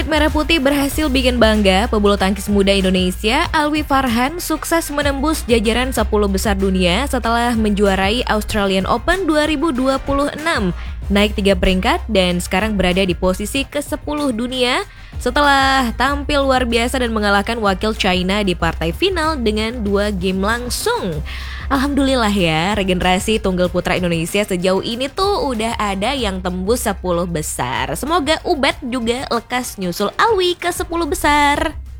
Atlet merah putih berhasil bikin bangga. Pebulu tangkis muda Indonesia, Alwi Farhan, sukses menembus jajaran 10 besar dunia setelah menjuarai Australian Open 2026. Naik 3 peringkat dan sekarang berada di posisi ke-10 dunia setelah tampil luar biasa dan mengalahkan wakil China di partai final dengan 2 game langsung. Alhamdulillah ya, regenerasi tunggal putra Indonesia sejauh ini tuh udah ada yang tembus 10 besar. Semoga Ubed juga lekas nyusul Alwi ke 10 besar.